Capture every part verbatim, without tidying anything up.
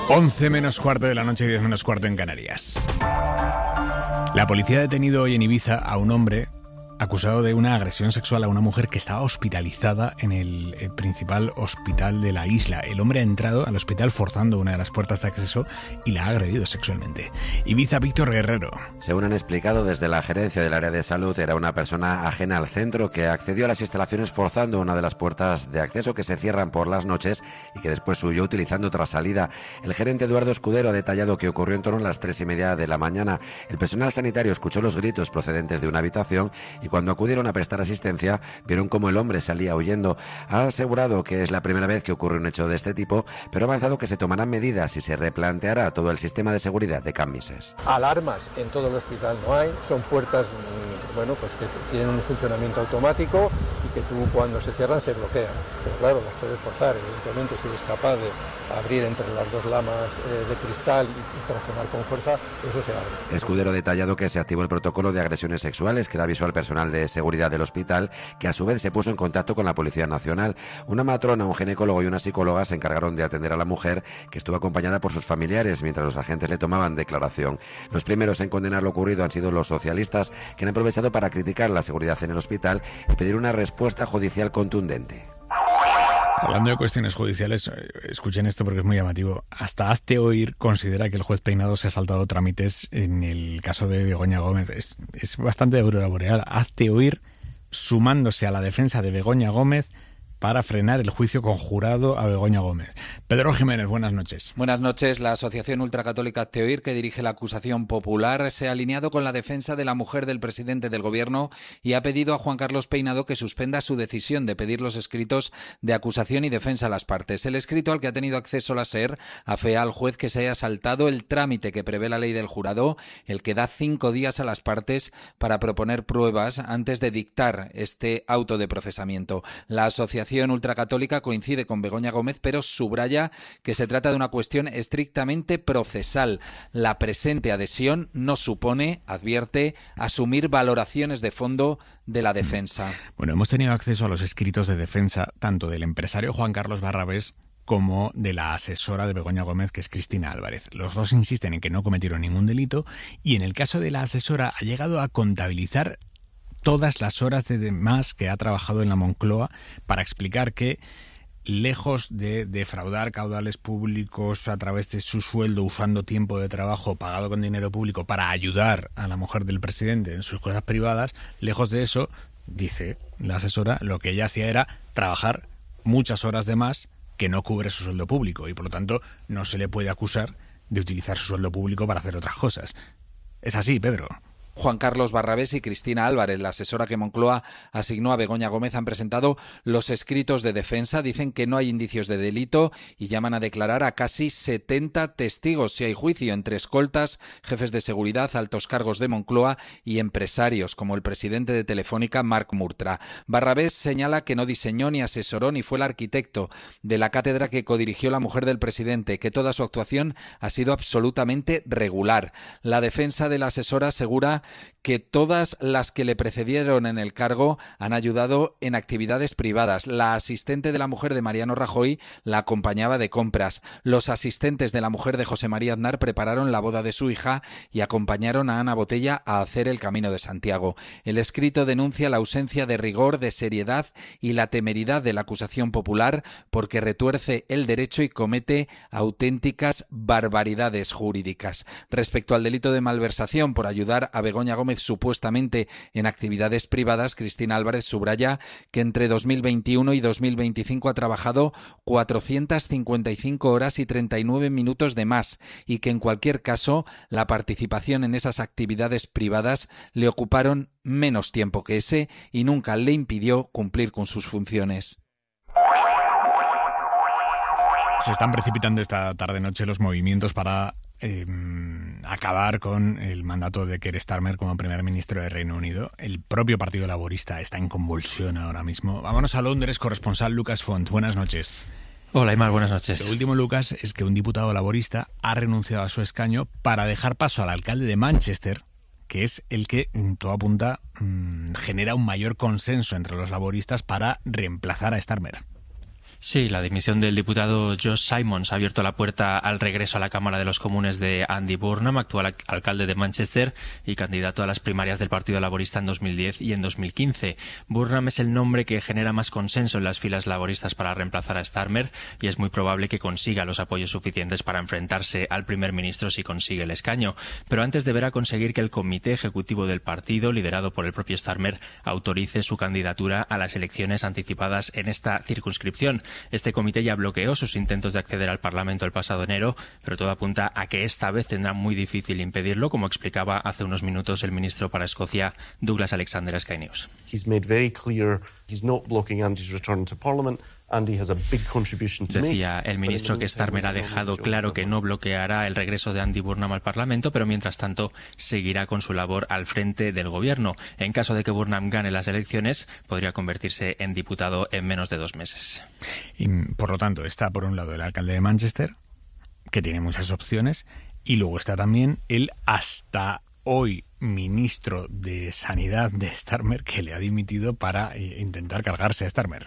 once menos cuarto de la noche y diez menos cuarto en Canarias. La policía ha detenido hoy en Ibiza a un hombre acusado de una agresión sexual a una mujer que estaba hospitalizada en el, el principal hospital de la isla. El hombre ha entrado al hospital forzando una de las puertas de acceso y la ha agredido sexualmente. Ibiza, Víctor Guerrero. Según han explicado desde la gerencia del área de salud, era una persona ajena al centro que accedió a las instalaciones forzando una de las puertas de acceso que se cierran por las noches y que después huyó utilizando otra salida. El gerente Eduardo Escudero ha detallado que ocurrió en torno a las tres y media de la mañana. El personal sanitario escuchó los gritos procedentes de una habitación y cuando acudieron a prestar asistencia vieron cómo el hombre salía huyendo. Ha asegurado que es la primera vez que ocurre un hecho de este tipo, pero ha avanzado que se tomarán medidas y se replanteará todo el sistema de seguridad de Can Misses. Alarmas en todo el hospital no hay, son puertas bueno, pues que tienen un funcionamiento automático y que tú cuando se cierran se bloquean. Pero claro, las puedes forzar, evidentemente si eres capaz de abrir entre las dos lamas eh, de cristal y, y traccionar con fuerza, eso se abre. Escudero ha detallado que se activó el protocolo de agresiones sexuales que da aviso al personal de seguridad del hospital, que a su vez se puso en contacto con la Policía Nacional. Una matrona, un ginecólogo y una psicóloga se encargaron de atender a la mujer, que estuvo acompañada por sus familiares mientras los agentes le tomaban declaración. Los primeros en condenar lo ocurrido han sido los socialistas, que han aprovechado para criticar la seguridad en el hospital y pedir una respuesta judicial contundente. Hablando de cuestiones judiciales, escuchen esto porque es muy llamativo. Hasta Hazte Oír considera que el juez Peinado se ha saltado trámites en el caso de Begoña Gómez. Es, es bastante aurora boreal. Hazte Oír sumándose a la defensa de Begoña Gómez para frenar el juicio conjurado a Begoña Gómez. Pedro Jiménez, buenas noches. Buenas noches. La Asociación Ultracatólica Hazte Oír, que dirige la acusación popular, se ha alineado con la defensa de la mujer del presidente del Gobierno y ha pedido a Juan Carlos Peinado que suspenda su decisión de pedir los escritos de acusación y defensa a las partes. El escrito al que ha tenido acceso la SER afea al juez que se haya saltado el trámite que prevé la ley del jurado, el que da cinco días a las partes para proponer pruebas antes de dictar este auto de procesamiento. La Asociación Ultracatólica coincide con Begoña Gómez, pero subraya que se trata de una cuestión estrictamente procesal. La presente adhesión no supone, advierte, asumir valoraciones de fondo de la defensa. Bueno, hemos tenido acceso a los escritos de defensa tanto del empresario Juan Carlos Barrabés como de la asesora de Begoña Gómez, que es Cristina Álvarez. Los dos insisten en que no cometieron ningún delito y en el caso de la asesora ha llegado a contabilizar todas las horas de más que ha trabajado en la Moncloa para explicar que, lejos de defraudar caudales públicos a través de su sueldo, usando tiempo de trabajo pagado con dinero público para ayudar a la mujer del presidente en sus cosas privadas, lejos de eso, dice la asesora, lo que ella hacía era trabajar muchas horas de más que no cubre su sueldo público y, por lo tanto, no se le puede acusar de utilizar su sueldo público para hacer otras cosas. Es así, Pedro. Juan Carlos Barrabés y Cristina Álvarez, la asesora que Moncloa asignó a Begoña Gómez, han presentado los escritos de defensa. Dicen que no hay indicios de delito y llaman a declarar a casi setenta testigos si hay juicio, entre escoltas, jefes de seguridad, altos cargos de Moncloa y empresarios, como el presidente de Telefónica, Marc Murtra. Barrabés señala que no diseñó ni asesoró ni fue el arquitecto de la cátedra que codirigió la mujer del presidente, que toda su actuación ha sido absolutamente regular. La defensa de la asesora asegura que todas las que le precedieron en el cargo han ayudado en actividades privadas. La asistente de la mujer de Mariano Rajoy la acompañaba de compras. Los asistentes de la mujer de José María Aznar prepararon la boda de su hija y acompañaron a Ana Botella a hacer el Camino de Santiago. El escrito denuncia la ausencia de rigor, de seriedad y la temeridad de la acusación popular porque retuerce el derecho y comete auténticas barbaridades jurídicas. Respecto al delito de malversación por ayudar a Begoña Gómez supuestamente en actividades privadas, Cristina Álvarez subraya que entre dos mil veintiuno y dos mil veinticinco ha trabajado cuatrocientas cincuenta y cinco horas y treinta y nueve minutos de más y que en cualquier caso la participación en esas actividades privadas le ocuparon menos tiempo que ese y nunca le impidió cumplir con sus funciones. Se están precipitando esta tarde-noche los movimientos para eh, acabar con el mandato de Keir Starmer como primer ministro de Reino Unido. El propio Partido Laborista está en convulsión ahora mismo. Vámonos a Londres, corresponsal Lucas Font. Buenas noches. Hola, Aymar, buenas noches. Lo último, Lucas, es que un diputado laborista ha renunciado a su escaño para dejar paso al alcalde de Manchester, que es el que, todo apunta, genera un mayor consenso entre los laboristas para reemplazar a Starmer. Sí, la dimisión del diputado Josh Simons ha abierto la puerta al regreso a la Cámara de los Comunes de Andy Burnham, actual alcalde de Manchester y candidato a las primarias del Partido Laborista en dos mil diez y en dos mil quince. Burnham es el nombre que genera más consenso en las filas laboristas para reemplazar a Starmer y es muy probable que consiga los apoyos suficientes para enfrentarse al primer ministro si consigue el escaño. Pero antes deberá conseguir que el comité ejecutivo del partido, liderado por el propio Starmer, autorice su candidatura a las elecciones anticipadas en esta circunscripción. Este comité ya bloqueó sus intentos de acceder al Parlamento el pasado enero, pero todo apunta a que esta vez tendrá muy difícil impedirlo, como explicaba hace unos minutos el ministro para Escocia, Douglas Alexander, a Sky News. He's made very clear he's not blocking Andy's return to Parliament. Decía el ministro que Starmer ha dejado claro que no bloqueará el regreso de Andy Burnham al Parlamento, pero mientras tanto seguirá con su labor al frente del gobierno. En caso de que Burnham gane las elecciones, podría convertirse en diputado en menos de dos meses. Y, por lo tanto, está por un lado el alcalde de Manchester, que tiene muchas opciones, y luego está también el hasta hoy ministro de Sanidad de Starmer, que le ha dimitido para eh, intentar cargarse a Starmer.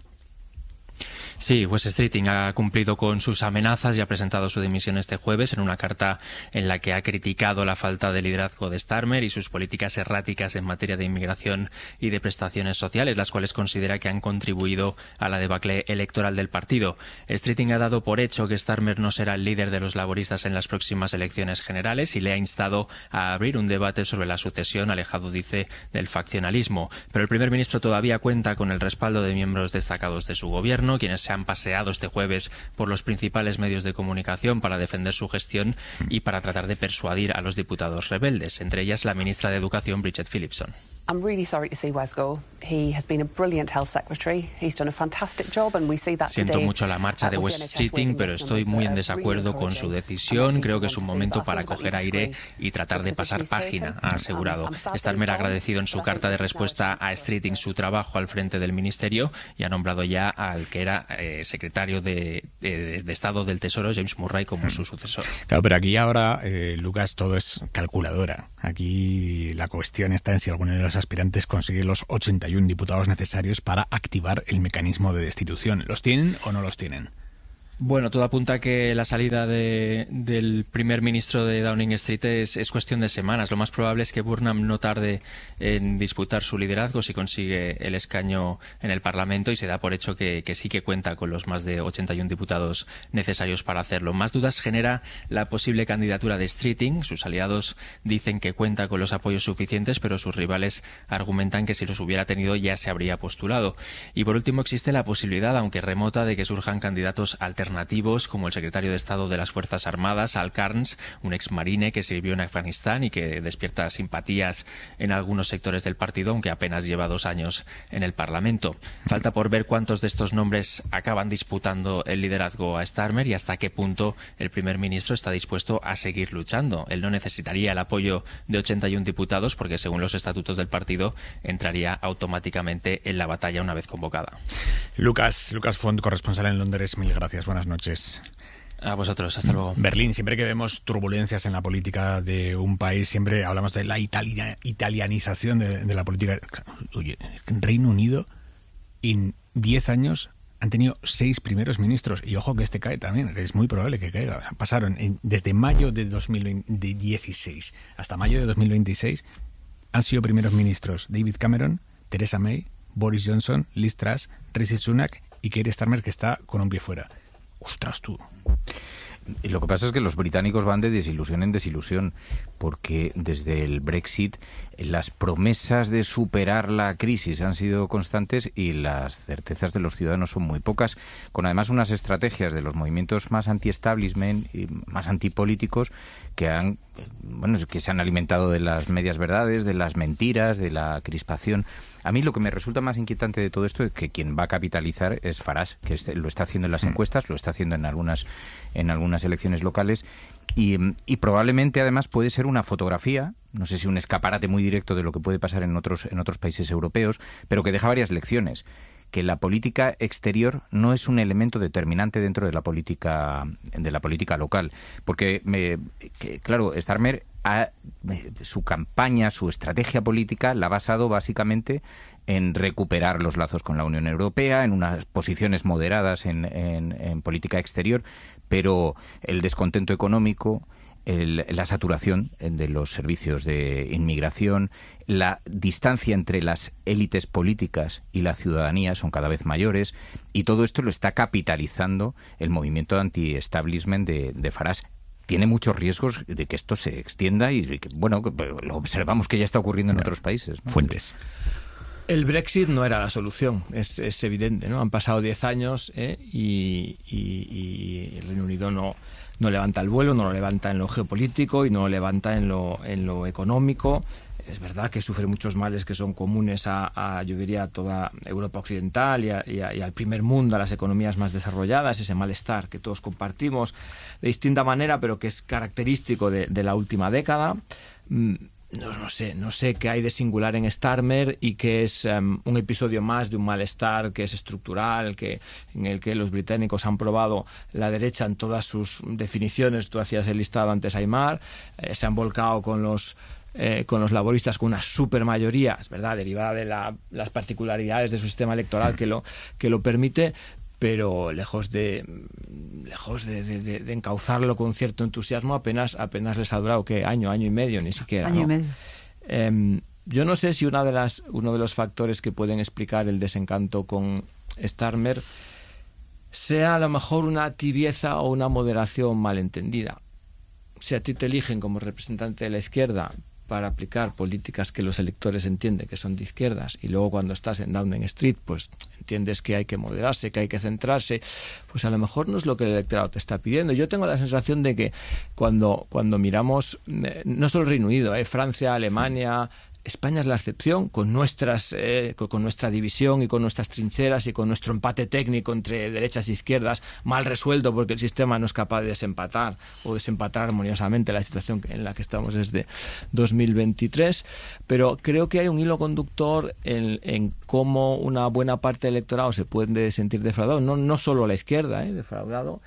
Sí, Wes Streeting ha cumplido con sus amenazas y ha presentado su dimisión este jueves en una carta en la que ha criticado la falta de liderazgo de Starmer y sus políticas erráticas en materia de inmigración y de prestaciones sociales, las cuales considera que han contribuido a la debacle electoral del partido. Streeting ha dado por hecho que Starmer no será el líder de los laboristas en las próximas elecciones generales y le ha instado a abrir un debate sobre la sucesión, alejado, dice, del faccionalismo. Pero el primer ministro todavía cuenta con el respaldo de miembros destacados de su gobierno, quienes se han paseado este jueves por los principales medios de comunicación para defender su gestión y para tratar de persuadir a los diputados rebeldes, entre ellas la ministra de Educación, Bridget Phillipson. I'm really sorry to see Wes go. He has been a brilliant health secretary. He's done a fantastic job and we see that Siento today. mucho la marcha de Wes Streeting, pero estoy muy en desacuerdo con su decisión. Creo que es un momento para coger aire y tratar de pasar página, ha asegurado. Starmer ha agradecido en su carta de respuesta a Streeting su trabajo al frente del ministerio y ha nombrado ya al que era eh, secretario de, de, de Estado del Tesoro, James Murray, como su sucesor. Claro, pero aquí ahora, eh, Lucas, todo es calculadora. Aquí la cuestión está en si alguno de los aspirantes consigue los ochenta y uno diputados necesarios para activar el mecanismo de destitución. ¿Los tienen o no los tienen? Bueno, todo apunta a que la salida de, del primer ministro de Downing Street es, es cuestión de semanas. Lo más probable es que Burnham no tarde en disputar su liderazgo si consigue el escaño en el Parlamento y se da por hecho que, que sí que cuenta con los más de ochenta y uno diputados necesarios para hacerlo. Más dudas genera la posible candidatura de Streeting. Sus aliados dicen que cuenta con los apoyos suficientes, pero sus rivales argumentan que si los hubiera tenido ya se habría postulado. Y por último existe la posibilidad, aunque remota, de que surjan candidatos alternativos alternativos como el secretario de Estado de las Fuerzas Armadas, Al Carnes, un ex marine que sirvió en Afganistán y que despierta simpatías en algunos sectores del partido, aunque apenas lleva dos años en el Parlamento. Falta por ver cuántos de estos nombres acaban disputando el liderazgo a Starmer y hasta qué punto el primer ministro está dispuesto a seguir luchando. Él no necesitaría el apoyo de ochenta y uno diputados porque, según los estatutos del partido, entraría automáticamente en la batalla una vez convocada. Lucas, Lucas Font, corresponsal en Londres, mil gracias. Buenas noches. A vosotros, hasta luego. Berlín, siempre que vemos turbulencias en la política de un país, siempre hablamos de la italia, italianización de, de la política. Oye, en Reino Unido, en diez años han tenido seis primeros ministros, y ojo que este cae también, es muy probable que caiga. Pasaron en, desde mayo de dos mil dieciséis hasta mayo de dos mil veintiséis, han sido primeros ministros David Cameron, Theresa May, Boris Johnson, Liz Truss, Rishi Sunak y Keir Starmer, que está con un pie fuera. ¡Ostras, tú! Y lo que pasa es que los británicos van de desilusión en desilusión, porque desde el Brexit las promesas de superar la crisis han sido constantes y las certezas de los ciudadanos son muy pocas, con además unas estrategias de los movimientos más anti-establishment y más antipolíticos que han, bueno, que se han alimentado de las medias verdades, de las mentiras, de la crispación. A mí lo que me resulta más inquietante de todo esto es que quien va a capitalizar es Farage, que lo está haciendo en las encuestas, lo está haciendo en algunas en algunas elecciones locales y, y probablemente además puede ser una fotografía, no sé si un escaparate muy directo de lo que puede pasar en otros en otros países europeos, pero que deja varias lecciones. Que la política exterior no es un elemento determinante dentro de la política de la política local, porque me, que, claro, Starmer ha, su campaña, su estrategia política la ha basado básicamente en recuperar los lazos con la Unión Europea, en unas posiciones moderadas en, en, en política exterior, pero el descontento económico, el, la saturación de los servicios de inmigración, la distancia entre las élites políticas y la ciudadanía son cada vez mayores, y todo esto lo está capitalizando el movimiento anti-establishment de, de Farage. Tiene muchos riesgos de que esto se extienda y que, bueno, lo observamos que ya está ocurriendo en otros países, ¿no? Fuentes. El Brexit no era la solución, es, es evidente, ¿no? Han pasado diez años ¿eh? y, y, y el Reino Unido no, no levanta el vuelo, no lo levanta en lo geopolítico y no lo levanta en lo, en lo económico. Es verdad que sufre muchos males que son comunes a, a yo diría, a toda Europa occidental y, a, y, a, y al primer mundo, a las economías más desarrolladas, ese malestar que todos compartimos de distinta manera, pero que es característico de, de la última década. Mm. No, no sé, no sé qué hay de singular en Starmer y que es um, un episodio más de un malestar que es estructural, que en el que los británicos han probado la derecha en todas sus definiciones. Tú hacías el listado antes, Aymar, eh, se han volcado con los eh, con los laboristas con una supermayoría, es verdad, derivada de la, las particularidades de su sistema electoral que lo que lo permite, pero lejos de lejos de, de, de encauzarlo con cierto entusiasmo, apenas apenas les ha durado ¿qué? año, año y medio, ni siquiera. Año ¿no? y medio. Eh, yo no sé si una de las uno de los factores que pueden explicar el desencanto con Starmer sea a lo mejor una tibieza o una moderación malentendida. Si a ti te eligen como representante de la izquierda para aplicar políticas que los electores entienden que son de izquierdas y luego cuando estás en Downing Street pues entiendes que hay que moderarse, que hay que centrarse, pues a lo mejor no es lo que el electorado te está pidiendo. Yo tengo la sensación de que cuando, cuando miramos eh, no solo el Reino Unido, eh, Francia, Alemania, España es la excepción, con nuestras eh, con, con nuestra división y con nuestras trincheras y con nuestro empate técnico entre derechas e izquierdas mal resuelto porque el sistema no es capaz de desempatar o desempatar armoniosamente la situación en la que estamos desde dos mil veintitrés, pero creo que hay un hilo conductor en, en cómo una buena parte del electorado se puede sentir defraudado, no, no solo la izquierda, eh, defraudado,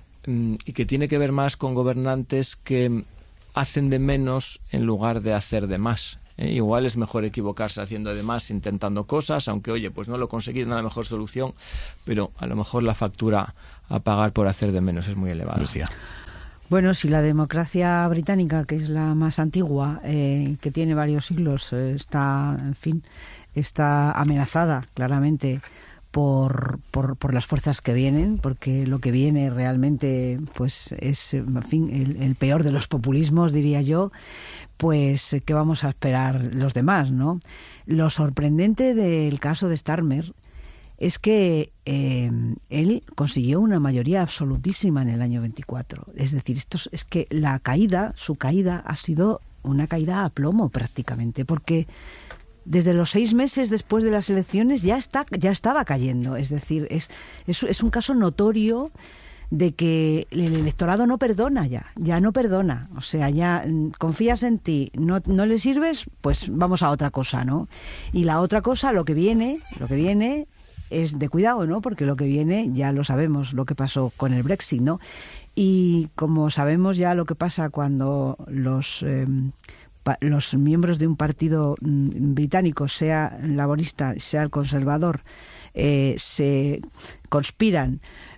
y que tiene que ver más con gobernantes que hacen de menos en lugar de hacer de más. Eh, igual es mejor equivocarse haciendo de más, intentando cosas, aunque oye, pues no lo conseguí, no es la mejor solución, pero a lo mejor la factura a pagar por hacer de menos es muy elevada. Lucía. Bueno, si la democracia británica, que es la más antigua, eh, que tiene varios siglos, eh, está, en fin, está amenazada claramente por, por, por las fuerzas que vienen, porque lo que viene realmente pues es, en fin, el, el peor de los populismos, diría yo, pues ¿qué vamos a esperar los demás, no? Lo sorprendente del caso de Starmer es que eh, él consiguió una mayoría absolutísima en el año veinticuatro. Es decir, esto es, es que la caída, su caída ha sido una caída a plomo prácticamente, porque desde los seis meses después de las elecciones ya está, ya estaba cayendo. Es decir, es, es, es un caso notorio de que el electorado no perdona ya, ya no perdona. O sea, ya confías en ti, no, no le sirves, pues vamos a otra cosa, ¿no? Y la otra cosa, lo que viene, lo que viene es de cuidado, ¿no? Porque lo que viene ya lo sabemos, lo que pasó con el Brexit, ¿no? Y como sabemos ya lo que pasa cuando los eh, pa, los miembros de un partido mm, británico, sea el laborista, sea el conservador, eh, se conspiran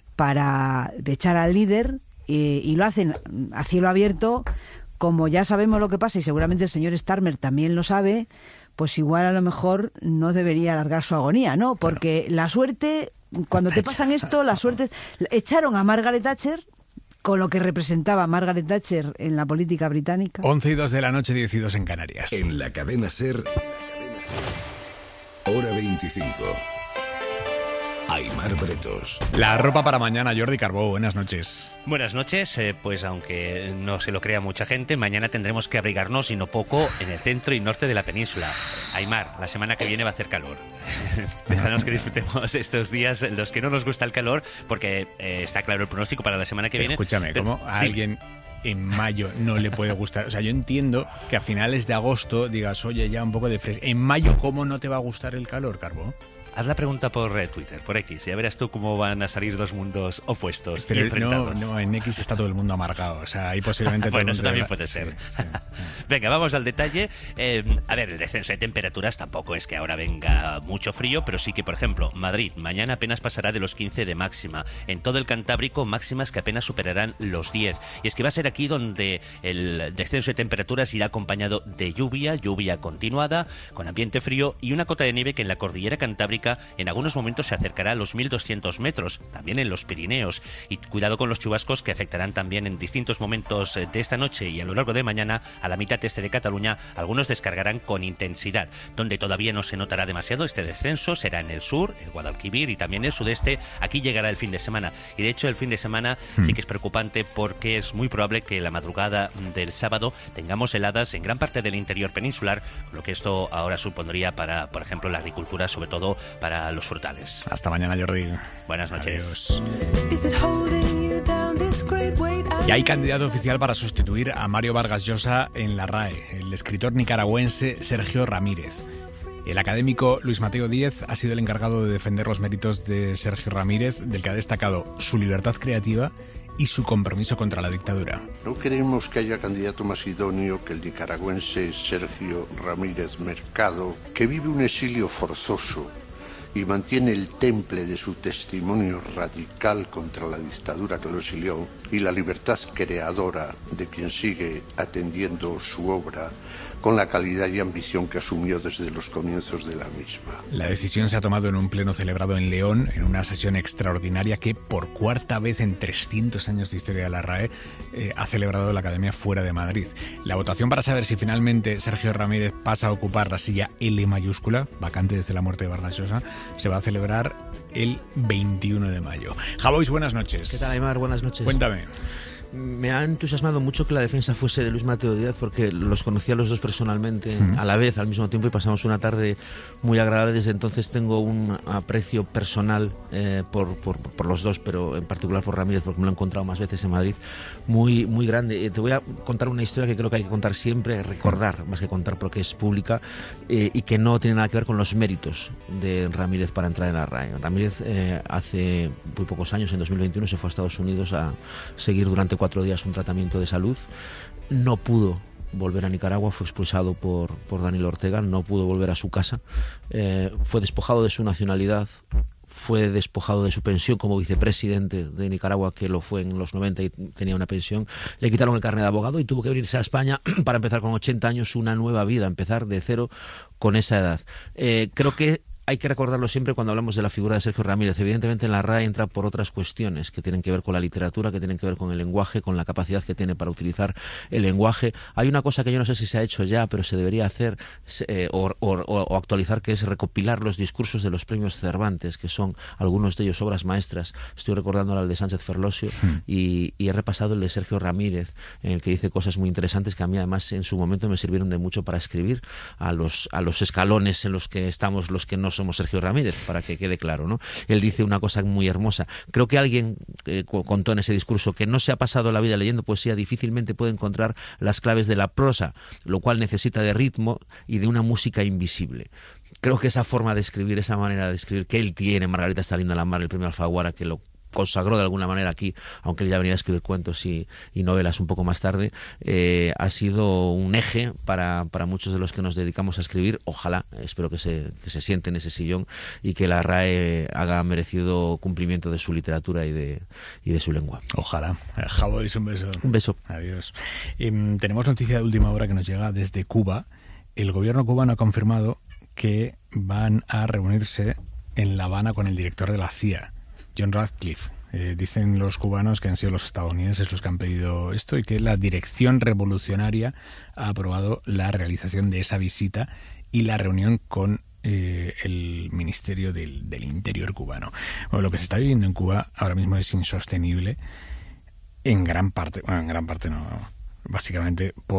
para echar al líder eh, y lo hacen a cielo abierto, como ya sabemos lo que pasa y seguramente el señor Starmer también lo sabe, pues igual a lo mejor no debería alargar su agonía, ¿no? Porque la suerte, cuando te pasan esto, la suerte... Echaron a Margaret Thatcher, con lo que representaba Margaret Thatcher en la política británica. once y dos de la noche, diez y dos en Canarias. En la cadena SER, hora veinticinco. Aymar Bretos. La ropa para mañana, Jordi Carbó, buenas noches. Buenas noches, eh, pues aunque no se lo crea mucha gente, mañana tendremos que abrigarnos y no poco en el centro y norte de la península. Aymar, la semana que viene va a hacer calor. Déjanos que disfrutemos estos días, los que no nos gusta el calor, porque eh, está claro el pronóstico para la semana que Pero viene. Escúchame, Pero, ¿cómo a alguien en mayo no le puede gustar? O sea, yo entiendo que a finales de agosto digas, oye, ya un poco de fresco. En mayo, ¿cómo no te va a gustar el calor, Carbó? Haz la pregunta por eh, Twitter, por X, y ya verás tú cómo van a salir dos mundos opuestos Pero y enfrentados. No, no, en X está todo el mundo amargado, o sea, ahí posiblemente... Bueno, eso también la... puede ser. Sí, sí. Venga, vamos al detalle. Eh, a ver, el descenso de temperaturas tampoco es que ahora venga mucho frío, pero sí que, por ejemplo, Madrid mañana apenas pasará de los quince de máxima. En todo el Cantábrico, máximas que apenas superarán los diez. Y es que va a ser aquí donde el descenso de temperaturas irá acompañado de lluvia, lluvia continuada, con ambiente frío y una cota de nieve que en la cordillera cantábrica en algunos momentos se acercará a los mil doscientos metros, también en los Pirineos. Y cuidado con los chubascos que afectarán también en distintos momentos de esta noche y a lo largo de mañana a la mitad este de Cataluña. Algunos descargarán con intensidad. Donde todavía no se notará demasiado este descenso será en el sur, el Guadalquivir y también el sudeste. Aquí llegará el fin de semana. Y de hecho el fin de semana hmm. sí que es preocupante porque es muy probable que la madrugada del sábado tengamos heladas en gran parte del interior peninsular, con lo que esto ahora supondría para, por ejemplo, la agricultura, sobre todo para los frutales. Hasta mañana, Jordi. Buenas noches. Adiós. Y hay candidato oficial para sustituir a Mario Vargas Llosa en la RAE, el escritor nicaragüense Sergio Ramírez. El académico Luis Mateo Díez ha sido el encargado de defender los méritos de Sergio Ramírez, del que ha destacado su libertad creativa y su compromiso contra la dictadura. No queremos que haya candidato más idóneo que el nicaragüense Sergio Ramírez Mercado, que vive un exilio forzoso y mantiene el temple de su testimonio radical contra la dictadura que lo exilió y la libertad creadora de quien sigue atendiendo su obra con la calidad y ambición que asumió desde los comienzos de la misma. La decisión se ha tomado en un pleno celebrado en León, en una sesión extraordinaria que por cuarta vez en trescientos años de historia de la RAE eh, ha celebrado la Academia fuera de Madrid. La votación para saber si finalmente Sergio Ramírez pasa a ocupar la silla L mayúscula, vacante desde la muerte de Vargas Llosa, se va a celebrar el veintiuno de mayo. Javois, buenas noches. ¿Qué tal, Aymar? Buenas noches. Cuéntame. Me ha entusiasmado mucho que la defensa fuese de Luis Mateo Díez porque los conocía a los dos personalmente uh-huh. a la vez, al mismo tiempo, y pasamos una tarde muy agradable. Desde entonces tengo un aprecio personal eh, por, por, por los dos, pero en particular por Ramírez porque me lo he encontrado más veces en Madrid, muy, muy grande. Eh, te voy a contar una historia que creo que hay que contar siempre, recordar más que contar porque es pública eh, y que no tiene nada que ver con los méritos de Ramírez para entrar en la RAE. Ramírez eh, hace muy pocos años, en dos mil veintiuno, se fue a Estados Unidos a seguir durante cuatro días un tratamiento de salud. No pudo volver a Nicaragua, fue expulsado por, por Daniel Ortega, no pudo volver a su casa, eh, fue despojado de su nacionalidad, fue despojado de su pensión como vicepresidente de Nicaragua, que lo fue en los noventa y tenía una pensión, le quitaron el carnet de abogado y tuvo que venirse a España para empezar con ochenta años una nueva vida, empezar de cero con esa edad. Eh, creo que hay que recordarlo siempre cuando hablamos de la figura de Sergio Ramírez. Evidentemente en la RAE entra por otras cuestiones que tienen que ver con la literatura, que tienen que ver con el lenguaje, con la capacidad que tiene para utilizar el lenguaje. Hay una cosa que yo no sé si se ha hecho ya, pero se debería hacer eh, o, o, o actualizar, que es recopilar los discursos de los premios Cervantes, que son algunos de ellos obras maestras. Estoy recordando el de Sánchez Ferlosio hmm. y, y he repasado el de Sergio Ramírez, en el que dice cosas muy interesantes que a mí además en su momento me sirvieron de mucho para escribir a los, a los escalones en los que estamos los que no somos Sergio Ramírez, para que quede claro, ¿no? Él dice una cosa muy hermosa. Creo que alguien eh, contó en ese discurso que no se ha pasado la vida leyendo poesía, difícilmente puede encontrar las claves de la prosa, lo cual necesita de ritmo y de una música invisible. Creo que esa forma de escribir, esa manera de escribir que él tiene, Margarita está linda la mar, el premio Alfaguara, que lo consagró de alguna manera aquí, aunque él ya venía a escribir cuentos y, y novelas un poco más tarde, eh, ha sido un eje para, para muchos de los que nos dedicamos a escribir. Ojalá, espero que se, que se siente en ese sillón y que la RAE haga merecido cumplimiento de su literatura y de, y de su lengua. Ojalá. Javois, un beso. Un beso. Adiós. Eh, tenemos noticia de última hora que nos llega desde Cuba. El gobierno cubano ha confirmado que van a reunirse en La Habana con el director de la C I A, John Ratcliffe. Eh, dicen los cubanos que han sido los estadounidenses los que han pedido esto y que la Dirección Revolucionaria ha aprobado la realización de esa visita y la reunión con eh, el Ministerio del, del Interior cubano. Bueno, lo que se está viviendo en Cuba ahora mismo es insostenible en gran parte, bueno, en gran parte no, básicamente por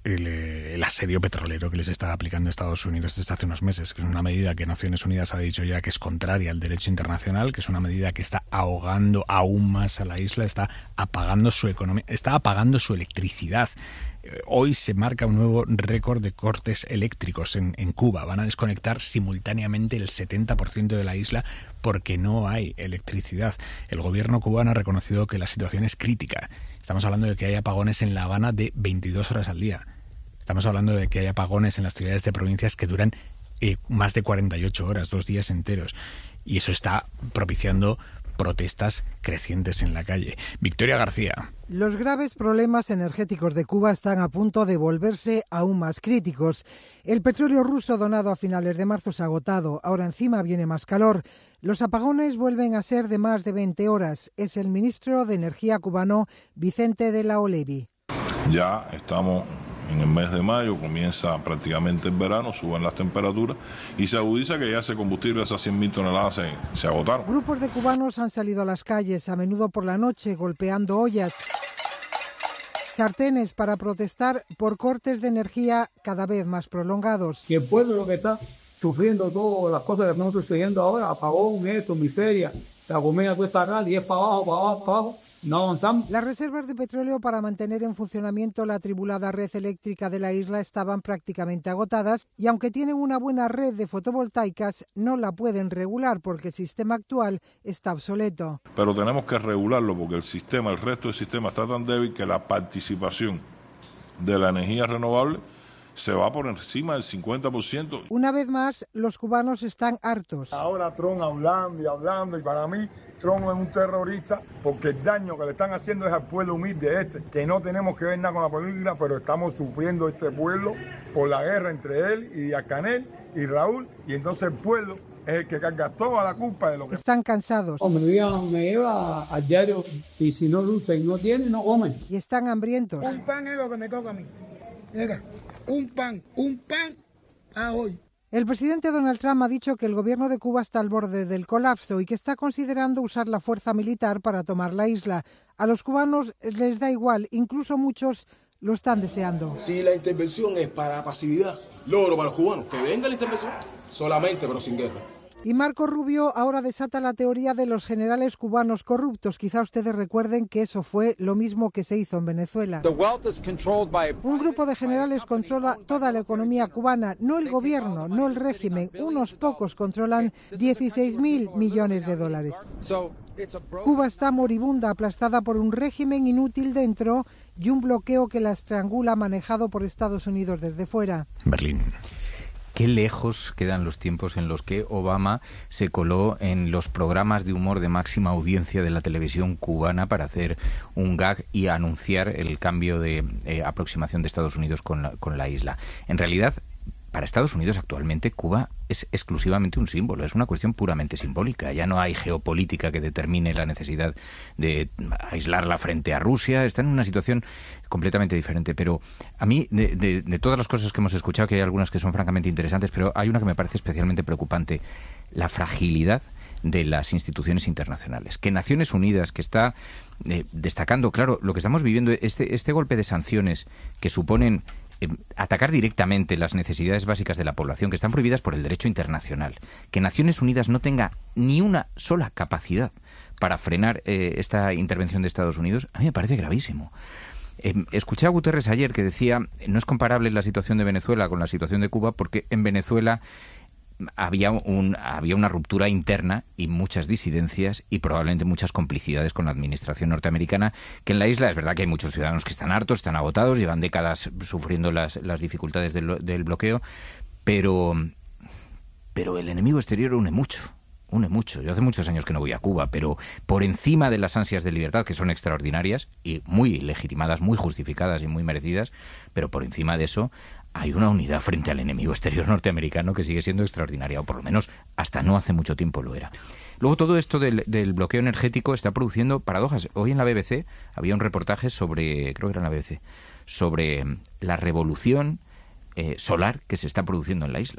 el, el asedio petrolero que les está aplicando Estados Unidos desde hace unos meses, que es una medida que Naciones Unidas ha dicho ya que es contraria al derecho internacional, que es una medida que está ahogando aún más a la isla, está apagando su economía, está apagando su electricidad. Hoy se marca un nuevo récord de cortes eléctricos en, en Cuba. Van a desconectar simultáneamente el setenta por ciento de la isla porque no hay electricidad. El gobierno cubano ha reconocido que la situación es crítica. Estamos hablando de que hay apagones en La Habana de veintidós horas al día. Estamos hablando de que hay apagones en las ciudades de provincias que duran eh, más de cuarenta y ocho horas, dos días enteros. Y eso está propiciando protestas crecientes en la calle. Victoria García. Los graves problemas energéticos de Cuba están a punto de volverse aún más críticos. El petróleo ruso donado a finales de marzo se ha agotado. Ahora encima viene más calor. Los apagones vuelven a ser de más de veinte horas. Es el ministro de Energía cubano, Vicente de la Olevi. Ya estamos en el mes de mayo, comienza prácticamente el verano, suben las temperaturas y se agudiza que ya ese combustible, esas cien mil toneladas, se, se agotaron. Grupos de cubanos han salido a las calles, a menudo por la noche, golpeando ollas, sartenes, para protestar por cortes de energía cada vez más prolongados. Y el pueblo lo que está sufriendo todas las cosas que estamos sucediendo ahora, apagón, esto, miseria, la comida cuesta acá, y es para abajo, para abajo, para abajo. No avanzamos. Las reservas de petróleo para mantener en funcionamiento la tribulada red eléctrica de la isla estaban prácticamente agotadas y aunque tienen una buena red de fotovoltaicas, no la pueden regular porque el sistema actual está obsoleto. Pero tenemos que regularlo porque el sistema, el resto del sistema está tan débil que la participación de la energía renovable se va por encima del cincuenta por ciento. Una vez más, los cubanos están hartos. Ahora Trump hablando y hablando, y para mí Trump es un terrorista porque el daño que le están haciendo es al pueblo humilde este, que no tenemos que ver nada con la política, pero estamos sufriendo este pueblo por la guerra entre él y Díaz-Canel y Raúl, y entonces el pueblo es el que carga toda la culpa de lo que... Están cansados. Hombre, me lleva al diario y si no luce y no tiene, no comen. Y están hambrientos. Un pan es lo que me toca a mí. Mira, un pan, un pan a hoy. El presidente Donald Trump ha dicho que el gobierno de Cuba está al borde del colapso y que está considerando usar la fuerza militar para tomar la isla. A los cubanos les da igual, incluso muchos lo están deseando. Si la intervención es para pasividad, logro para los cubanos, que venga la intervención, solamente pero sin guerra. Y Marco Rubio ahora desata la teoría de los generales cubanos corruptos. Quizá ustedes recuerden que eso fue lo mismo que se hizo en Venezuela. Un grupo de generales controla toda la economía cubana, no el gobierno, no el régimen. Unos pocos controlan dieciséis mil millones de dólares. Cuba está moribunda, aplastada por un régimen inútil dentro y un bloqueo que la estrangula, manejado por Estados Unidos desde fuera. Berlín. Qué lejos quedan los tiempos en los que Obama se coló en los programas de humor de máxima audiencia de la televisión cubana para hacer un gag y anunciar el cambio de eh, aproximación de Estados Unidos con la, con la isla. En realidad, para Estados Unidos actualmente Cuba es exclusivamente un símbolo, es una cuestión puramente simbólica. Ya no hay geopolítica que determine la necesidad de aislarla frente a Rusia. Está en una situación completamente diferente. Pero a mí, de, de, de todas las cosas que hemos escuchado, que hay algunas que son francamente interesantes, pero hay una que me parece especialmente preocupante: la fragilidad de las instituciones internacionales. Que Naciones Unidas, que está eh, destacando, claro, lo que estamos viviendo, este, este golpe de sanciones que suponen Eh, atacar directamente las necesidades básicas de la población, que están prohibidas por el derecho internacional, que Naciones Unidas no tenga ni una sola capacidad para frenar eh, esta intervención de Estados Unidos, a mí me parece gravísimo. Eh, escuché a Guterres ayer que decía, no es comparable la situación de Venezuela con la situación de Cuba, porque en Venezuela había un había una ruptura interna y muchas disidencias y probablemente muchas complicidades con la administración norteamericana, que en la isla es verdad que hay muchos ciudadanos que están hartos, están agotados, llevan décadas sufriendo las, las dificultades del, del bloqueo, pero pero el enemigo exterior une mucho, une mucho. Yo hace muchos años que no voy a Cuba, pero por encima de las ansias de libertad, que son extraordinarias y muy legitimadas, muy justificadas y muy merecidas, pero por encima de eso hay una unidad frente al enemigo exterior norteamericano que sigue siendo extraordinaria, o por lo menos hasta no hace mucho tiempo lo era. Luego, todo esto del, del bloqueo energético está produciendo paradojas. Hoy en la B B C había un reportaje sobre, creo que era en la B B C, sobre la revolución eh, solar que se está produciendo en la isla.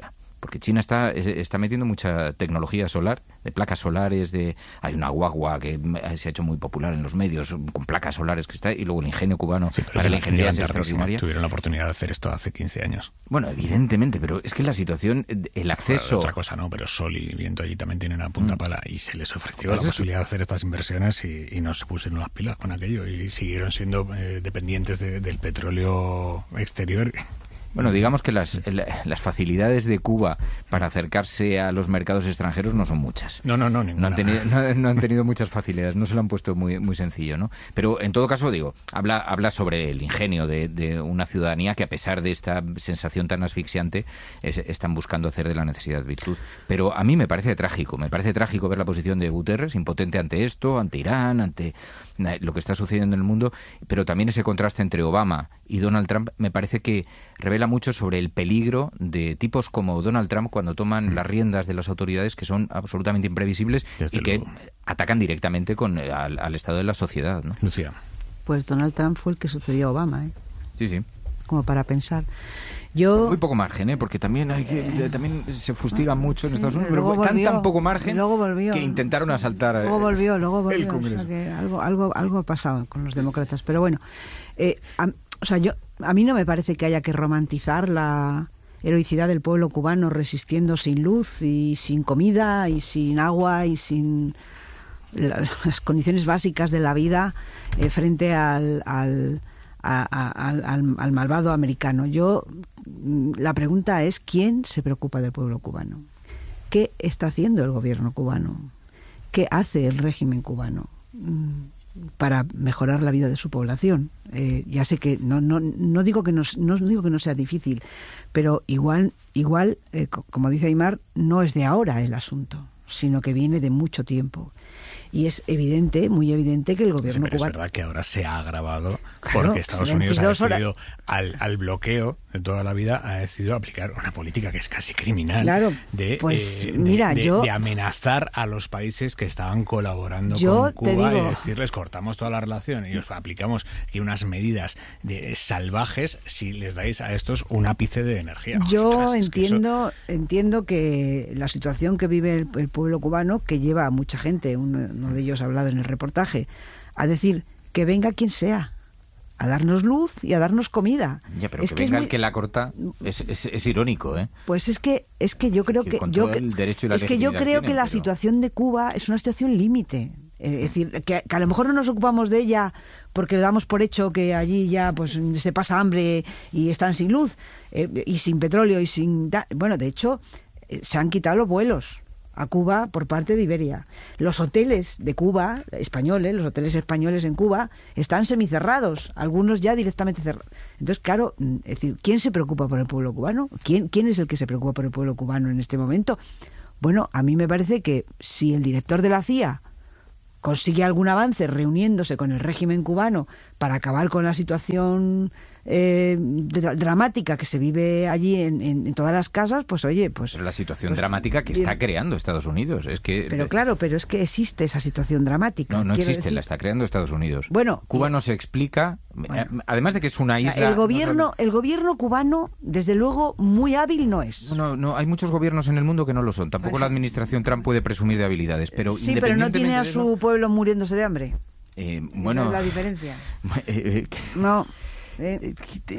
porque China está, está metiendo mucha tecnología solar, de placas solares, de hay una guagua que se ha hecho muy popular en los medios, con placas solares que está, y luego el ingenio cubano sí, para la ingeniería es extraordinaria. Tuvieron la oportunidad de hacer esto hace quince años. Bueno, evidentemente, pero es que la situación, el acceso... Bueno, otra cosa no, pero Sol y Viento allí también tienen una punta mm. pala, y se les ofreció la posibilidad de hacer estas inversiones y, y no se pusieron las pilas con aquello y siguieron siendo eh, dependientes de, del petróleo exterior. Bueno, digamos que las, las facilidades de Cuba para acercarse a los mercados extranjeros no son muchas. No, no, no, ninguna. No han tenido, no, no han tenido muchas facilidades, no se lo han puesto muy, muy sencillo, ¿no? Pero en todo caso, digo, habla, habla sobre el ingenio de, de una ciudadanía que, a pesar de esta sensación tan asfixiante, es, están buscando hacer de la necesidad virtud. Pero a mí me parece trágico, me parece trágico ver la posición de Guterres, impotente ante esto, ante Irán, ante lo que está sucediendo en el mundo, pero también ese contraste entre Obama y Donald Trump me parece que revela mucho sobre el peligro de tipos como Donald Trump cuando toman mm. las riendas de las autoridades, que son absolutamente imprevisibles Desde y que luego. atacan directamente con al, al estado de la sociedad, ¿no? Lucía. Pues Donald Trump fue el que sucedió a Obama, ¿eh? Sí, sí. Como para pensar. Yo... Muy poco margen, ¿eh? Porque también hay que también se fustigan mucho en sí, Estados Unidos, pero volvió, tan tan poco margen luego volvió, que intentaron asaltar luego volvió, luego volvió, el Congreso. O sea que algo, algo, algo ha pasado con los demócratas. Pero bueno, eh, a, o sea, yo a mí no me parece que haya que romantizar la heroicidad del pueblo cubano resistiendo sin luz y sin comida y sin agua y sin la, las condiciones básicas de la vida eh, frente al, al A, a, al, al malvado americano. Yo, la pregunta es, ¿quién se preocupa del pueblo cubano? ¿Qué está haciendo el gobierno cubano? ¿Qué hace el régimen cubano para mejorar la vida de su población? Eh, ya sé que no, no, no digo que no, no digo que no sea difícil, pero igual, igual eh, como dice Aymar, no es de ahora el asunto, sino que viene de mucho tiempo. Y es evidente, muy evidente, que el gobierno sí, pero cubano... es verdad que ahora se ha agravado claro, porque Estados Unidos ha decidido, horas... al, al bloqueo de toda la vida, ha decidido aplicar una política que es casi criminal. Claro, de, pues eh, mira, de, de, yo... de amenazar a los países que estaban colaborando yo con Cuba te digo... y decirles, cortamos toda la relación y os aplicamos aquí unas medidas de, salvajes si les dais a estos un ápice de energía. Yo Ostras, entiendo, es que eso... entiendo que la situación que vive el, el pueblo cubano, que lleva a mucha gente, uno, uno de ellos ha hablado en el reportaje, a decir que venga quien sea a darnos luz y a darnos comida. Ya, pero es que, que venga es muy... el que la corta es, es, es irónico, ¿eh? Pues es que es que yo creo que yo el derecho y la es que yo creo tienen, que la pero... situación de Cuba es una situación límite. Es decir, que, que a lo mejor no nos ocupamos de ella porque damos por hecho que allí ya pues se pasa hambre y están sin luz eh, y sin petróleo y sin... Bueno, de hecho, eh, se han quitado los vuelos a Cuba por parte de Iberia. Los hoteles de Cuba, españoles, los hoteles españoles en Cuba, están semicerrados, algunos ya directamente cerrados. Entonces, claro, es decir, ¿quién se preocupa por el pueblo cubano? ¿Quién, quién es el que se preocupa por el pueblo cubano en este momento? Bueno, a mí me parece que si el director de la C I A consigue algún avance reuniéndose con el régimen cubano para acabar con la situación eh, dramática que se vive allí en, en, en todas las casas, pues oye, pues... Pero la situación pues, dramática que bien. está creando Estados Unidos, es que... Pero claro, pero es que existe esa situación dramática. No, no existe, decir... la está creando Estados Unidos. Bueno... Cuba no se explica, bueno, además de que es una isla... O sea, el gobierno, no sabe... el gobierno cubano, desde luego, muy hábil no es. No, no, hay muchos gobiernos en el mundo que no lo son. Tampoco bueno. la administración Trump puede presumir de habilidades, pero... Sí, pero no tiene a su eso... pueblo muriéndose de hambre. Eh, bueno... Esa es la diferencia. Eh, eh, no... Eh,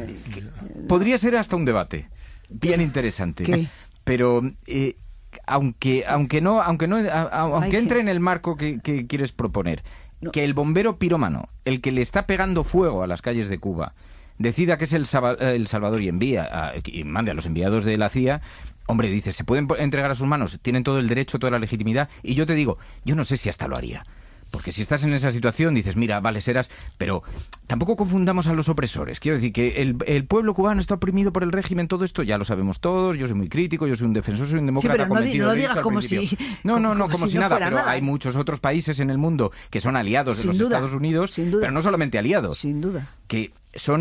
Podría ser hasta un debate bien interesante, ¿Qué? pero eh, aunque aunque no aunque no a, a, aunque entre en el marco que, que quieres proponer, no. que el bombero pirómano, el que le está pegando fuego a las calles de Cuba, decida que es el, el Salvador y envía a, y mande a los enviados de la C I A. Hombre, dice, se pueden entregar a sus manos, tienen todo el derecho, toda la legitimidad, y yo te digo, yo no sé si hasta lo haría. Porque si estás en esa situación, dices, mira, vale, serás... Pero tampoco confundamos a los opresores. Quiero decir que el, el pueblo cubano está oprimido por el régimen, todo esto ya lo sabemos todos. Yo soy muy crítico, yo soy un defensor, soy un demócrata sí, pero convencido. No, no digas como si... No, no, no, como, como si, si no nada. Pero nada. hay muchos otros países en el mundo que son aliados sin de los duda, Estados Unidos, sin duda. pero no solamente aliados. Sin duda. Que son...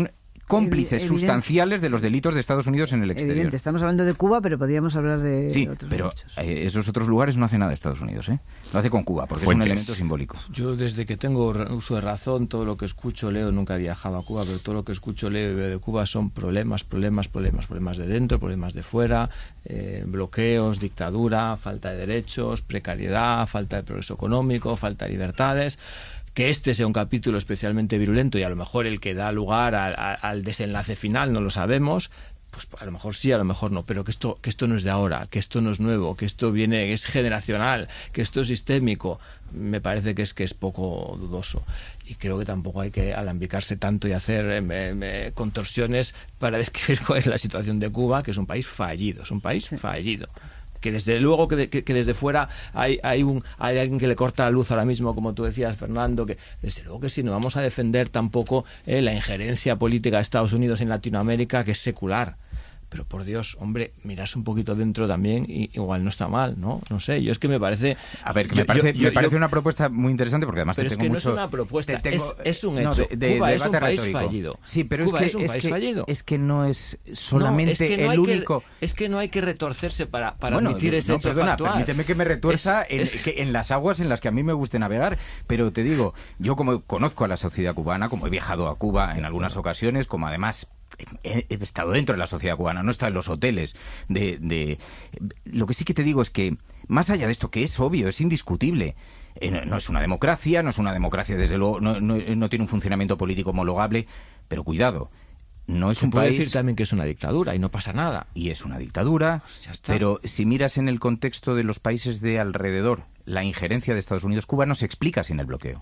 cómplices Evidente. sustanciales de los delitos de Estados Unidos en el exterior. Evidente, estamos hablando de Cuba, pero podríamos hablar de sí, otros pero muchos. eh, esos otros lugares no hace nada Estados Unidos, ¿eh? Lo hace con Cuba, porque Fuentes. Es un elemento simbólico. Yo desde que tengo uso de razón, todo lo que escucho, leo, nunca he viajado a Cuba, pero todo lo que escucho, leo y veo de Cuba son problemas, problemas, problemas, problemas de dentro, problemas de fuera, eh, bloqueos, dictadura, falta de derechos, precariedad, falta de progreso económico, falta de libertades. Que este sea un capítulo especialmente virulento y a lo mejor el que da lugar a, a, al desenlace final no lo sabemos, pues a lo mejor sí, a lo mejor no, pero que esto, que esto no es de ahora, que esto no es nuevo, que esto viene, es generacional, que esto es sistémico, me parece que es que es poco dudoso. Y creo que tampoco hay que alambicarse tanto y hacer eh, eh, contorsiones para describir cuál es la situación de Cuba, que es un país fallido, es un país sí. fallido. Que desde luego que, de, que, que desde fuera hay, hay, un, hay alguien que le corta la luz ahora mismo, como tú decías, Fernando, que desde luego que sí, no vamos a defender tampoco eh, la injerencia política de Estados Unidos en Latinoamérica, que es secular. Pero por Dios, hombre, mirarse un poquito dentro también y igual no está mal, ¿no? No sé, yo es que me parece... A ver, que yo, me parece, yo, yo, me parece yo, una propuesta muy interesante porque además pero te es tengo que no mucho, es una propuesta, tengo, es, es un hecho. No, de, de, Cuba de es un país retórico. fallido. Sí, pero Cuba es que, es un es país que, fallido. Es que no es solamente no, es que no el hay único... Que, es que no hay que retorcerse para, para bueno, admitir ese no, hecho perdona, factual. Permíteme que me retuerza es, en, es... Que en las aguas en las que a mí me guste navegar, pero te digo, yo como conozco a la sociedad cubana, como he viajado a Cuba en algunas ocasiones, como además... He, he estado dentro de la sociedad cubana, no he estado en los hoteles de, de... Lo que sí que te digo es que, más allá de esto, que es obvio, es indiscutible, eh, no, no es una democracia, no es una democracia, desde luego, no, no, no tiene un funcionamiento político homologable, pero cuidado, no es Se un puede país... decir también que es una dictadura y no pasa nada. Y es una dictadura, pues ya está. Pero si miras en el contexto de los países de alrededor, la injerencia de Estados Unidos, Cuba no se explica sin el bloqueo.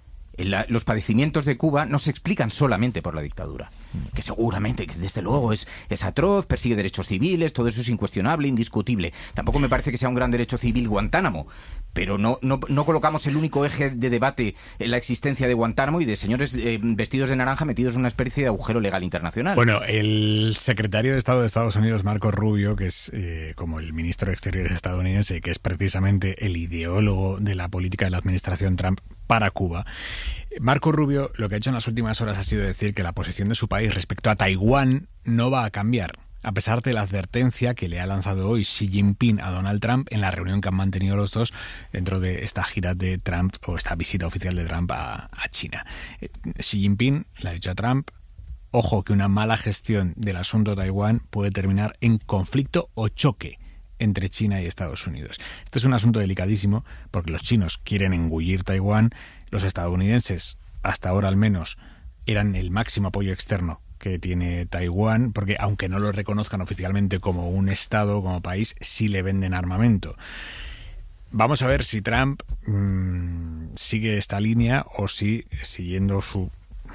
La, los padecimientos de Cuba no se explican solamente por la dictadura, que seguramente, que desde luego es, es atroz, persigue derechos civiles, todo eso es incuestionable, indiscutible. Tampoco me parece que sea un gran derecho civil Guantánamo, pero no, no, no colocamos el único eje de debate en la existencia de Guantánamo y de señores eh, vestidos de naranja metidos en una especie de agujero legal internacional. Bueno, el secretario de Estado de Estados Unidos, Marco Rubio, que es eh, como el ministro de Exteriores estadounidense, que es precisamente el ideólogo de la política de la administración Trump para Cuba, Marco Rubio lo que ha hecho en las últimas horas ha sido decir que la posición de su país respecto a Taiwán no va a cambiar, a pesar de la advertencia que le ha lanzado hoy Xi Jinping a Donald Trump en la reunión que han mantenido los dos dentro de esta gira de Trump o esta visita oficial de Trump a, a China. Eh, Xi Jinping le ha dicho a Trump: ojo, que una mala gestión del asunto de Taiwán puede terminar en conflicto o choque entre China y Estados Unidos. Este es un asunto delicadísimo porque los chinos quieren engullir Taiwán, los estadounidenses, hasta ahora al menos, eran el máximo apoyo externo que tiene Taiwán, porque aunque no lo reconozcan oficialmente como un estado, como país, sí le venden armamento. Vamos a ver si Trump mmm, sigue esta línea o si, siguiendo su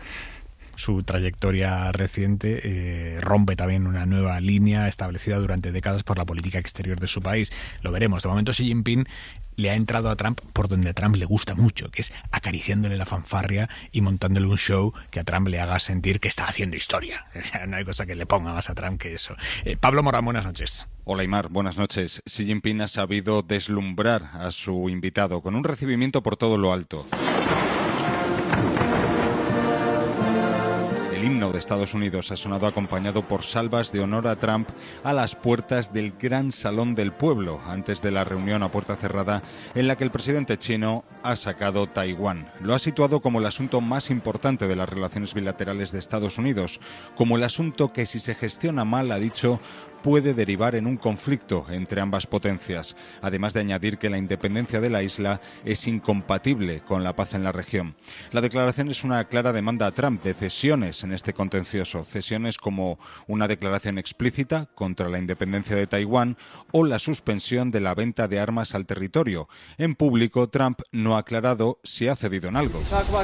su trayectoria reciente, eh, rompe también una nueva línea establecida durante décadas por la política exterior de su país. Lo veremos. De momento Xi Jinping le ha entrado a Trump por donde a Trump le gusta mucho, que es acariciándole la fanfarria y montándole un show que a Trump le haga sentir que está haciendo historia. O sea, no hay cosa que le ponga más a Trump que eso. Eh, Pablo Morán, buenas noches. Hola Aymar, buenas noches. Xi Jinping ha sabido deslumbrar a su invitado con un recibimiento por todo lo alto. El himno de Estados Unidos ha sonado acompañado por salvas de honor a Trump a las puertas del Gran Salón del Pueblo, antes de la reunión a puerta cerrada en la que el presidente chino ha sacado Taiwán. Lo ha situado como el asunto más importante de las relaciones bilaterales de Estados Unidos, como el asunto que, si se gestiona mal, ha dicho, puede derivar en un conflicto entre ambas potencias, además de añadir que la independencia de la isla es incompatible con la paz en la región. La declaración es una clara demanda a Trump de cesiones en este contencioso, cesiones como una declaración explícita contra la independencia de Taiwán o la suspensión de la venta de armas al territorio. En público, Trump no ha aclarado si ha cedido en algo.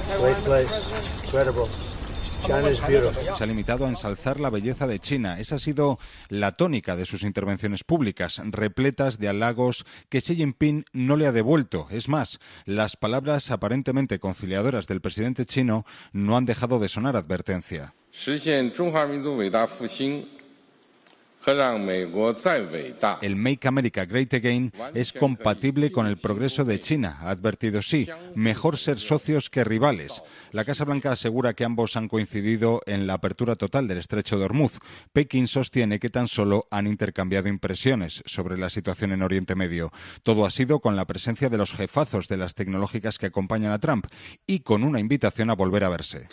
Se ha limitado a ensalzar la belleza de China. Esa ha sido la tónica de sus intervenciones públicas, repletas de halagos que Xi Jinping no le ha devuelto. Es más, las palabras aparentemente conciliadoras del presidente chino no han dejado de sonar advertencia. El Make America Great Again es compatible con el progreso de China, ha advertido Xi. Mejor ser socios que rivales. La Casa Blanca asegura que ambos han coincidido en la apertura total del estrecho de Hormuz. Pekín sostiene que tan solo han intercambiado impresiones sobre la situación en Oriente Medio. Todo ha sido con la presencia de los jefazos de las tecnológicas que acompañan a Trump y con una invitación a volver a verse.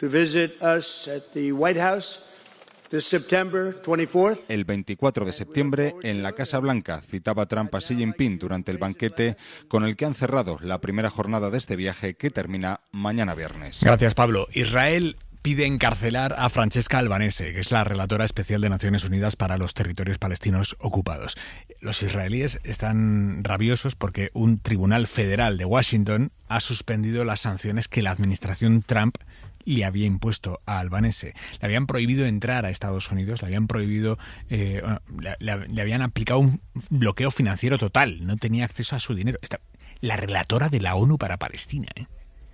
El veinticuatro de septiembre, en la Casa Blanca, citaba Trump a Xi Jinping durante el banquete con el que han cerrado la primera jornada de este viaje que termina mañana viernes. Gracias, Pablo. Israel pide encarcelar a Francesca Albanese, que es la relatora especial de Naciones Unidas para los territorios palestinos ocupados. Los israelíes están rabiosos porque un tribunal federal de Washington ha suspendido las sanciones que la administración Trump le había impuesto a Albanese. Le habían prohibido entrar a Estados Unidos, le habían prohibido, eh, le, le, le habían aplicado un bloqueo financiero total, no tenía acceso a su dinero. Esta, la relatora de la ONU para Palestina, ¿eh?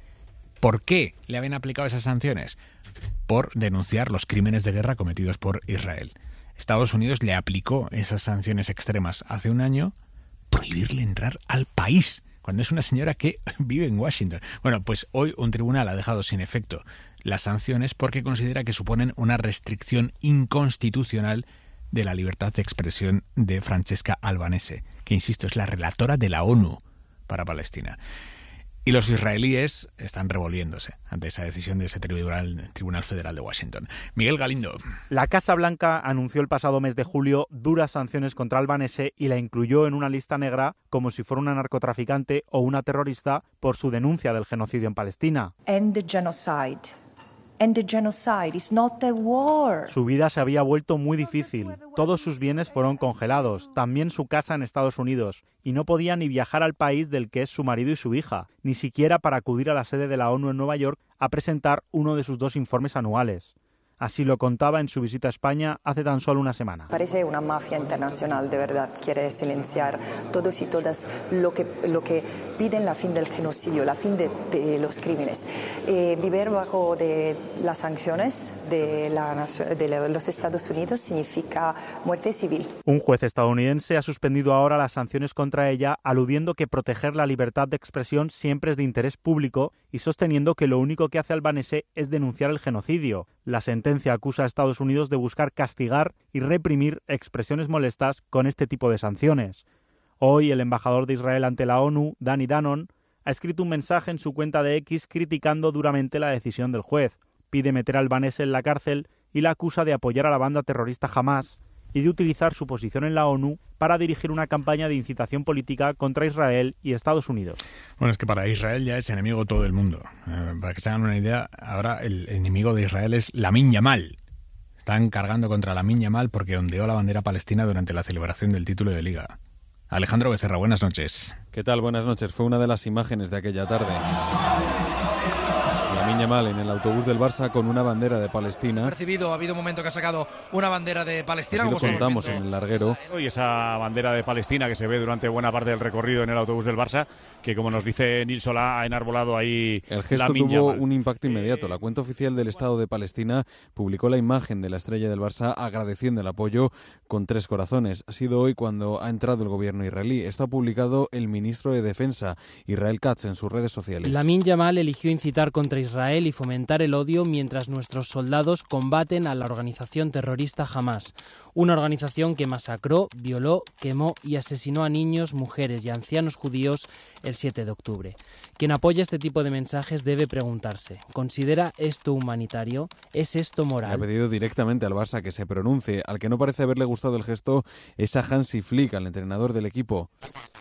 ¿Por qué le habían aplicado esas sanciones? Por denunciar los crímenes de guerra cometidos por Israel. Estados Unidos le aplicó esas sanciones extremas hace un año, prohibirle entrar al país, cuando es una señora que vive en Washington. Bueno, pues hoy un tribunal ha dejado sin efecto las sanciones porque considera que suponen una restricción inconstitucional de la libertad de expresión de Francesca Albanese, que, insisto, es la relatora de la ONU para Palestina. Y los israelíes están revolviéndose ante esa decisión de ese tribunal, Tribunal Federal de Washington. Miguel Galindo. La Casa Blanca anunció el pasado mes de julio duras sanciones contra Albanese y la incluyó en una lista negra como si fuera una narcotraficante o una terrorista por su denuncia del genocidio en Palestina. And the genocide. And the genocide is not a war. Su vida se había vuelto muy difícil. Todos sus bienes fueron congelados, también su casa en Estados Unidos, y no podía ni viajar al país del que es su marido y su hija, ni siquiera para acudir a la sede de la ONU en Nueva York a presentar uno de sus dos informes anuales. Así lo contaba en su visita a España hace tan solo una semana. Parece una mafia internacional, de verdad. Quiere silenciar todos y todas lo que, lo que piden la fin del genocidio, la fin de, de los crímenes. Eh, vivir bajo de las sanciones de, la, de los Estados Unidos significa muerte civil. Un juez estadounidense ha suspendido ahora las sanciones contra ella, aludiendo que proteger la libertad de expresión siempre es de interés público y sosteniendo que lo único que hace Albanese es denunciar el genocidio. La sentencia acusa a Estados Unidos de buscar castigar y reprimir expresiones molestas con este tipo de sanciones. Hoy, el embajador de Israel ante la ONU, Danny Danon, ha escrito un mensaje en su cuenta de X criticando duramente la decisión del juez. Pide meter a Albanese en la cárcel y la acusa de apoyar a la banda terrorista Hamás y de utilizar su posición en la ONU para dirigir una campaña de incitación política contra Israel y Estados Unidos. Bueno, es que para Israel ya es enemigo todo el mundo. Eh, para que se hagan una idea, ahora el enemigo de Israel es Lamin Yamal. Están cargando contra Lamin Yamal porque ondeó la bandera palestina durante la celebración del título de Liga. Alejandro Becerra, buenas noches. ¿Qué tal? Buenas noches. Fue una de las imágenes de aquella tarde. Lamin Yamal en el autobús del Barça con una bandera de Palestina. Percibido, ha habido un momento que ha sacado una bandera de Palestina. Así lo contamos en el larguero. Y esa bandera de Palestina que se ve durante buena parte del recorrido en el autobús del Barça, que como nos dice Nil Solá, ha enarbolado ahí el gesto Lamin tuvo Yamal. Un impacto inmediato. La cuenta oficial del Estado de Palestina publicó la imagen de la estrella del Barça agradeciendo el apoyo con tres corazones. Ha sido hoy cuando ha entrado el gobierno israelí. Esto ha publicado el ministro de Defensa, Israel Katz, en sus redes sociales. Lamin Yamal eligió incitar contra Israel y fomentar el odio mientras nuestros soldados combaten a la organización terrorista Hamás, una organización que masacró, violó, quemó y asesinó a niños, mujeres y ancianos judíos el siete de octubre. Quien apoya este tipo de mensajes debe preguntarse, ¿considera esto humanitario? ¿Es esto moral? Ha pedido directamente al Barça que se pronuncie. Al que no parece haberle gustado el gesto es a Hansi Flick, al entrenador del equipo.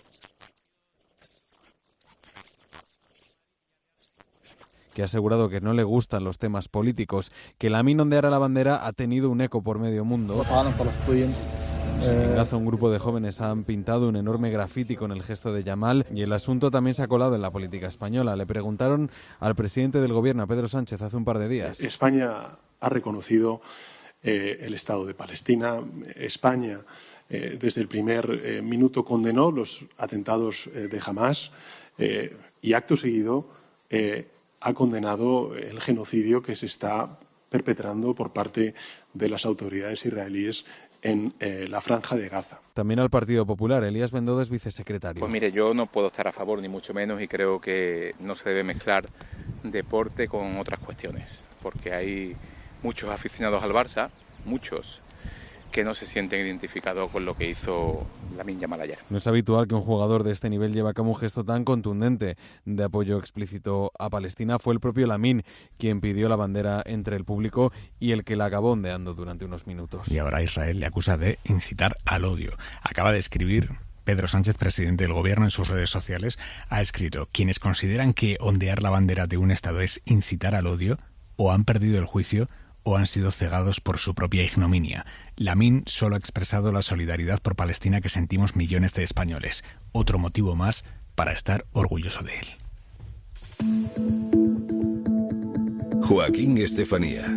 Que ha asegurado que no le gustan los temas políticos. Que Lamin ondeara la bandera ha tenido un eco por medio mundo. En Gaza, un grupo de jóvenes han pintado un enorme grafiti con el gesto de Yamal y el asunto también se ha colado en la política española. Le preguntaron al presidente del gobierno, a Pedro Sánchez, hace un par de días. España ha reconocido eh, el Estado de Palestina. España, eh, desde el primer eh, minuto, condenó los atentados eh, de Hamás eh, y, acto seguido, eh, ha condenado el genocidio que se está perpetrando por parte de las autoridades israelíes en eh, la Franja de Gaza. También al Partido Popular. Elías Bendodo es vicesecretario. Pues mire, yo no puedo estar a favor ni mucho menos y creo que no se debe mezclar deporte con otras cuestiones, porque hay muchos aficionados al Barça, muchos, que no se sienten identificados con lo que hizo Lamine Yamal ayer. No es habitual que un jugador de este nivel lleve a cabo un gesto tan contundente de apoyo explícito a Palestina. Fue el propio Lamine quien pidió la bandera entre el público y el que la acabó ondeando durante unos minutos. Y ahora Israel le acusa de incitar al odio. Acaba de escribir Pedro Sánchez, presidente del gobierno, en sus redes sociales, ha escrito: quienes consideran que ondear la bandera de un Estado es incitar al odio, o han perdido el juicio o han sido cegados por su propia ignominia. Lamine solo ha expresado la solidaridad por Palestina que sentimos millones de españoles. Otro motivo más para estar orgulloso de él. Joaquín Estefanía.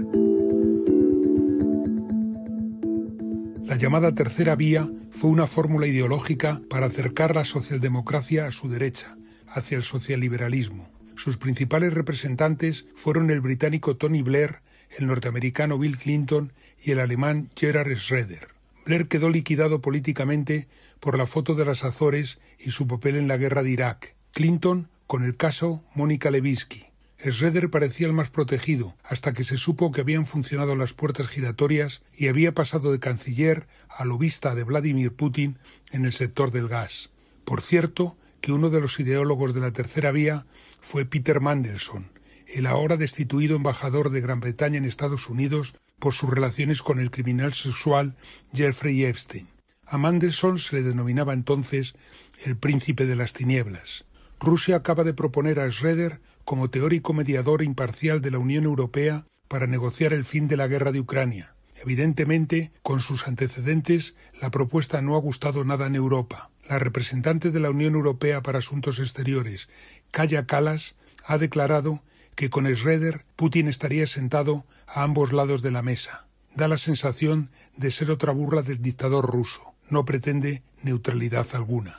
La llamada tercera vía fue una fórmula ideológica para acercar la socialdemocracia a su derecha, hacia el socialliberalismo. Sus principales representantes fueron el británico Tony Blair, el norteamericano Bill Clinton y el alemán Gerhard Schroeder. Blair quedó liquidado políticamente por la foto de las Azores y su papel en la guerra de Irak. Clinton con el caso Mónica Lewinsky. Schroeder parecía el más protegido, hasta que se supo que habían funcionado las puertas giratorias y había pasado de canciller a lobista de Vladimir Putin en el sector del gas. Por cierto, que uno de los ideólogos de la tercera vía fue Peter Mandelson, el ahora destituido embajador de Gran Bretaña en Estados Unidos por sus relaciones con el criminal sexual Jeffrey Epstein. A Mandelson se le denominaba entonces el príncipe de las tinieblas. Rusia acaba de proponer a Schroeder como teórico mediador imparcial de la Unión Europea para negociar el fin de la guerra de Ucrania. Evidentemente, con sus antecedentes, la propuesta no ha gustado nada en Europa. La representante de la Unión Europea para Asuntos Exteriores, Kaja Kallas, ha declarado que con Schroeder Putin estaría sentado a ambos lados de la mesa. Da la sensación de ser otra burla del dictador ruso. No pretende neutralidad alguna.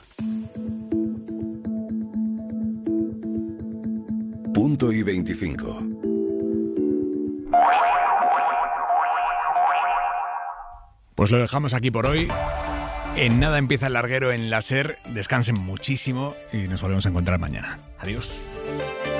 Punto y veinticinco. Pues lo dejamos aquí por hoy. En nada empieza el larguero en la SER. Descansen muchísimo y nos volvemos a encontrar mañana. Adiós.